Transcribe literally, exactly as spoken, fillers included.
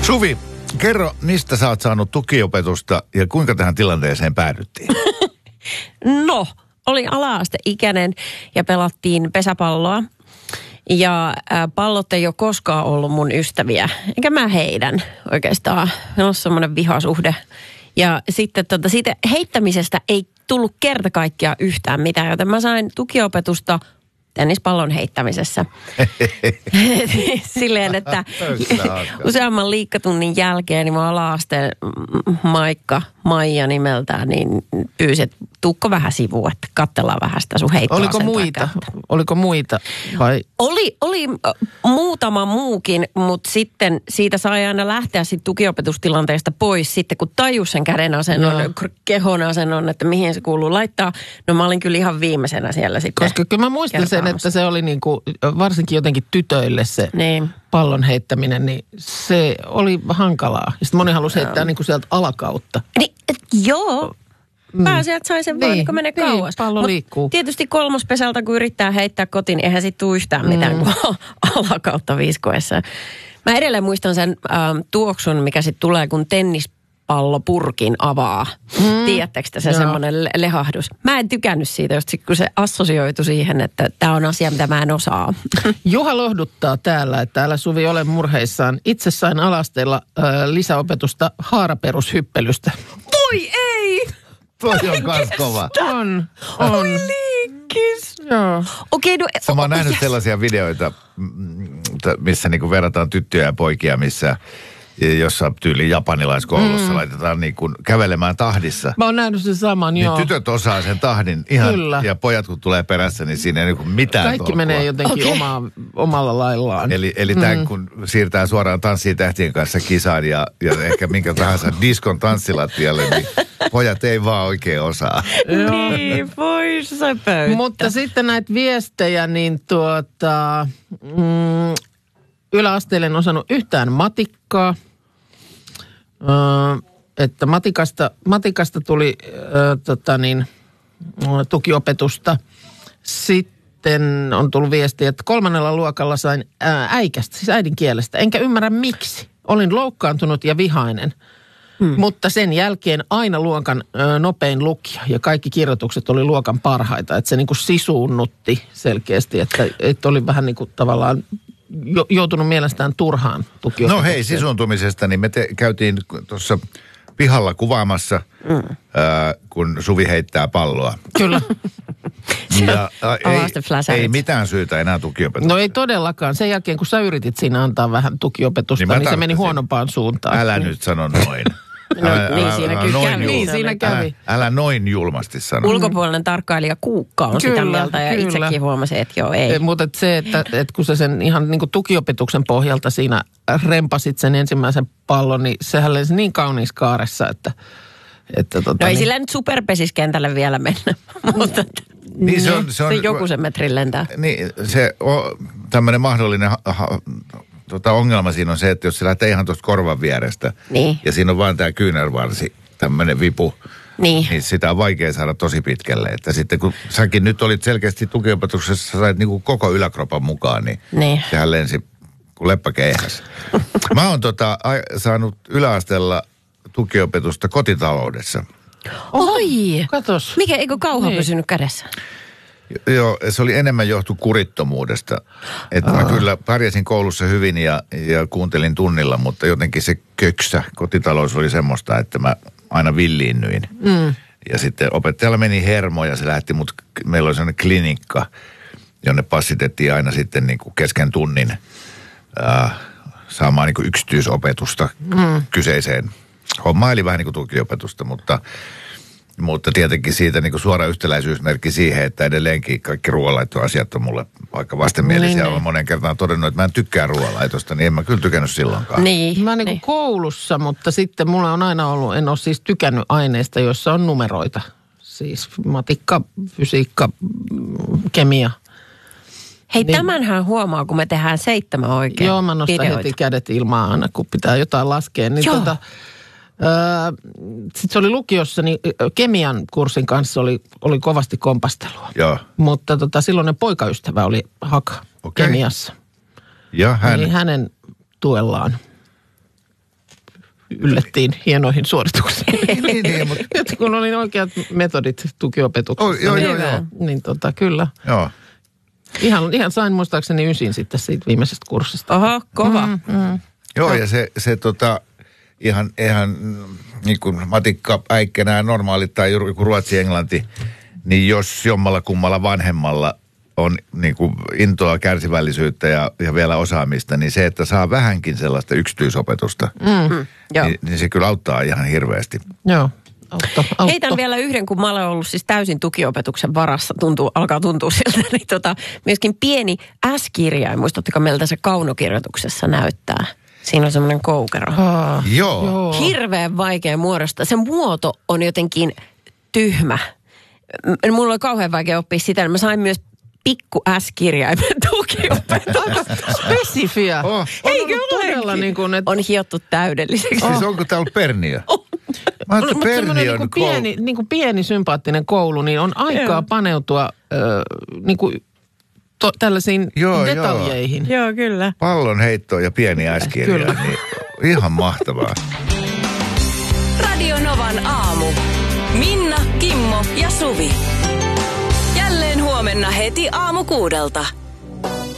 Suvi, kerro, mistä sä oot saanut tukiopetusta ja kuinka tähän tilanteeseen päädyttiin? No, olin ala-asteikäinen ja pelattiin pesäpalloa. Ja ä, pallot ei ole koskaan ollut mun ystäviä, enkä mä heidän oikeastaan. Meillä on semmoinen vihasuhde. Ja sitten tota, siitä heittämisestä ei tullut kerta kaikkiaan yhtään mitään, joten mä sain tukiopetusta tennispallon heittämisessä. Silleen, että useamman liikkatunnin jälkeen niin mun ala-asteen Maikka, Maija nimeltään, niin pyysi, että tuukko vähän sivuun, että katsellaan vähän sitä sun heittoa. Oliko muita? Oliko muita? Vai? Oli, oli muutama muukin, mutta sitten siitä sai aina lähteä sit tukiopetustilanteesta pois sitten, kun tajus sen käden asennon, no. kehon asennon, että mihin se kuuluu laittaa. No mä olin kyllä ihan viimeisenä siellä sitten. Koska kyllä mä muistan sen, että se oli niinku, varsinkin jotenkin tytöille se niin. pallon heittäminen, niin se oli hankalaa. Ja sitten moni halusi heittää niinku sieltä alakautta. Niin, et, joo. Pääsee, että sai sen niin, vaan, niin kun menee niin, kauas. pallo liikkuu. Tietysti kolmospesältä, kun yrittää heittää kotiin, niin eihän siitä tule yhtään mitään mm. kuin alakautta viiskoessa. Mä edelleen muistan sen ähm, tuoksun, mikä sitten tulee, kun tennispallopurkin avaa. Mm. Tiedättekö te se semmoinen le- lehahdus? Mä en tykännyt siitä, just kun se assosioitu siihen, että tämä on asia, mitä mä en osaa. Juha lohduttaa täällä, että älä Suvi ole murheissaan. Itse sain alasteella äh, lisäopetusta haaraperushyppelystä. Voi ei! Toi on kans kova. On, on. Oi liikkis. Joo. Okei, no... So, mä oon oh, nähnyt yes. sellaisia videoita, missä niinku verrataan tyttöjä ja poikia, missä jossa tyyli japanilaiskoulussa mm. laitetaan niinku kävelemään tahdissa. Mä oon nähnyt sen saman, niin joo. tytöt osaa sen tahdin ihan, Kyllä. ja pojat kun tulee perässä, niin siinä ei niinku mitään Kaikki tolkua. menee jotenkin okay. oma, omalla laillaan. Eli, eli mm. tämän kun siirtää suoraan tanssiin tähtien kanssa kisaan ja, ja ehkä minkä tahansa diskon tanssilattialle, niin pojat ei vaan oikein osaa. Niin, voi se pöyttä. Mutta sitten näitä viestejä, niin tuota, mm, yläasteelle en osannut yhtään matikkaa. Ö, että matikasta, matikasta tuli ö, tota niin, tukiopetusta. Sitten on tullut viesti, että kolmannella luokalla sain ää, äikästä, siis äidinkielestä. Enkä ymmärrä miksi. Olin loukkaantunut ja vihainen. Hmm. Mutta sen jälkeen aina luokan ö, nopein lukija ja kaikki kirjoitukset oli luokan parhaita. Että se niin kuin sisuunnutti selkeästi, että, että oli vähän niin kuin tavallaan jo, joutunut mielestään turhaan tukiopetukseen. No hei, sisuuntumisesta, niin me te, käytiin tuossa pihalla kuvaamassa, mm. ää, kun Suvi heittää palloa. Kyllä. Ja, ää, ei, ei mitään syytä enää tukiopetukseen. No ei todellakaan. Sen jälkeen, kun sä yritit siinä antaa vähän tukiopetusta, niin, niin se meni huonompaan suuntaan. Älä nyt sano noin. No, älä, niin älä, siinä älä, kyllä kävi. Niin siinä kävi. Älä, älä noin julmasti sano. Ulkopuolinen tarkkailija Kuukka on kyllä, sitä mieltä ja kyllä. Itsekin huomasin, että joo ei. E, mutta et se, että et kun sä sen ihan niin kuin tukiopetuksen pohjalta siinä rempasit sen ensimmäisen pallon, niin sehän lensi niin kauniissa kaaressa, että... että tota, no ei niin, sillä nyt superpesiskentälle vielä mennä, mutta niin se, on, se, on, se joku sen metrin lentää. Niin se tämmöinen mahdollinen... Ha, ha, Tota ongelma siinä on se, että jos se lähtee ihan tuosta korvan vierestä niin. ja siinä on vaan tämä kyynärvarsi, tämmöinen vipu, niin. niin sitä on vaikea saada tosi pitkälle. Että sitten kun säkin nyt olit selkeästi tukiopetuksessa, sait niinku koko yläkropan mukaan, niin, niin. sehän lensi kuin leppäkeihäs. Mä oon tota, a, saanut yläasteella tukiopetusta kotitaloudessa. Oi! Katos. Mikä, eikö kauha niin. pysynyt kädessä? Joo, se oli enemmän johtu kurittomuudesta. Että mä kyllä pärjäsin koulussa hyvin ja, ja kuuntelin tunnilla, mutta jotenkin se köksä, kotitalous oli semmoista, että mä aina villiinnyin. Mm. Ja sitten opettajalla meni hermo ja se lähti mut, meillä oli sellainen klinikka, jonne passitettiin aina sitten niin kuin kesken tunnin äh, saamaan niin kuin yksityisopetusta mm. kyseiseen hommaan, eli vähän niin kuin tukiopetusta, mutta... Mutta tietenkin siitä niin kuin suora yhtäläisyysmerkki siihen, että edelleenkin kaikki ruoanlaittoasiat on mulle vaikka vastenmielisiä. Niin, olen monen kertaan todennut, että mä en tykkää ruoanlaitosta, niin en mä kyllä tykännyt silloinkaan. Niin. Mä niin kuin niin. koulussa, mutta sitten mulla on aina ollut, en ole siis tykännyt aineista, joissa on numeroita. Siis matikka, fysiikka, kemia. Hei, niin. tämänhän huomaa, kun me tehdään seitsemän oikein. Joo, mä nostan videoita. heti kädet ilmaan aina, kun pitää jotain laskea. Niin Joo. tota, Sitten se oli lukiossa, niin kemian kurssin kanssa oli, oli kovasti kompastelua. Joo. Mutta tota, silloinen poikaystävä oli Haka okay. kemiassa. Ja hän... Niin hänen tuellaan. yllettiin hienoihin suorituksiin. niin, niin, mutta... Nyt kun olin oikeat metodit tukiopetuksessa. Oh, joo, niin, joo, joo. Niin tota, kyllä. Joo. Ihan, ihan sain muistaakseni ysin sitten siitä viimeisestä kurssista. Oho, kova. Mm, mm. Joo, ja se, se tota, ihan, ihan niin kuin matikka, äikkänä, normaalit tai joku ruotsi, englanti, niin jos jommalla kummalla vanhemmalla on niin kuin intoa, kärsivällisyyttä ja, ja vielä osaamista, niin se, että saa vähänkin sellaista yksityisopetusta, Mm. Mm, joo. niin, niin se kyllä auttaa ihan hirveästi. Joo. Autto, autto. Heitän vielä yhden, kun mä olen ollut siis täysin tukiopetuksen varassa, tuntuu, alkaa tuntua siltä, niin tota, myöskin pieni S-kirjain, muistatteko miltä se kaunokirjoituksessa näyttää? Siinä on semmoinen koukero. Ah, Joo. joo. Hirveän vaikea muodostaa. Sen muoto on jotenkin tyhmä. M- Mulla oli kauhean vaikea oppia sitä. Mä sain myös pikku S-kirjaimen tukiopetusta. Spesifiä. Oh. On Eikö ollut todella olekin? niin kuin, että... On hiottu täydelliseksi. Siis onko täällä Perniö? Mä On, ajattelin, mutta semmoinen Perniö niin on kuin pieni, niin kuin pieni sympaattinen koulu, niin on aikaa Joo. paneutua ö, niin kuin to, tällaisiin Joo, detaljeihin. Joo, kyllä. pallon heitto ja pieni äskirja. Kyllä. Niin ihan mahtavaa. Radio Novan aamu. Minna, Kimmo ja Suvi. Jälleen huomenna heti aamu kuudelta.